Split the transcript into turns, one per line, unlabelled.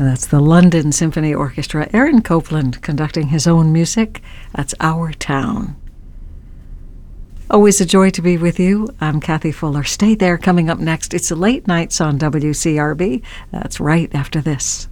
And that's the London Symphony Orchestra. Aaron Copland conducting his own music. That's Our Town. Always a joy to be with you. I'm Kathy Fuller. Stay there. Coming up next, it's Late Nights on WCRB. That's right after this.